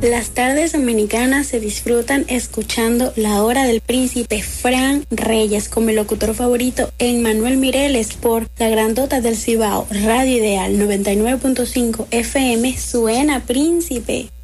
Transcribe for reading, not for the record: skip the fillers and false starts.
Las tardes dominicanas se disfrutan escuchando La Hora del Príncipe Fran Reyes con mi locutor favorito Emmanuel Mireles por La Grandota del Cibao, Radio Ideal 99.5 FM. Suena Príncipe.